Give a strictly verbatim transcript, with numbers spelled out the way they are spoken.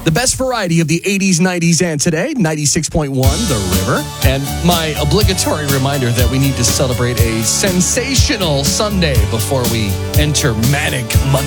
The best variety of the eighties, nineties, and today, ninety-six point one, The River. And my obligatory reminder that we need to celebrate a sensational Sunday before we enter Manic Monday.